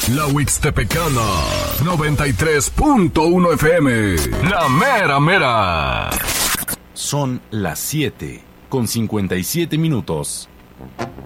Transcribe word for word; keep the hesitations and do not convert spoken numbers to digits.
La Huixtepecana, noventa y tres punto uno F M. La mera mera. Son las siete con cincuenta y siete minutos.